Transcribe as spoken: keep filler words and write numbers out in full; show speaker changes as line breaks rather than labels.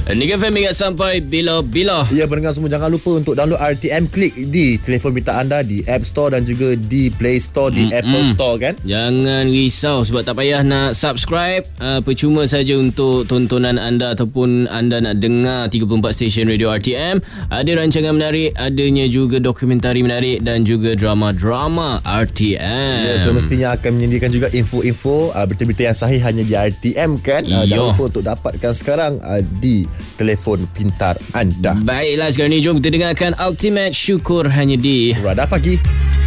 Nega F M ingat sampai bila-bila.
Ya, pendengar semua jangan lupa untuk download R T M Click di telefon pintar anda, di App Store dan juga di Play Store, di mm-hmm. Apple Store kan.
Jangan risau sebab tak payah nak subscribe. Uh, percuma saja untuk tontonan anda ataupun anda nak dengar tiga puluh empat stesen radio R T M. Ada rancangan menarik, adanya juga dokumentari menarik dan juga drama-drama R T M.
Ya, semestinya akan menyediakan juga info-info uh, berita-berita yang sahih hanya di R T M kan. Uh, jangan lupa untuk dapatkan sekarang uh, di telefon pintar anda.
Baiklah, sekarang ni jom kita dengarkan Ultimate Syukur hanya di
Radar Pagi.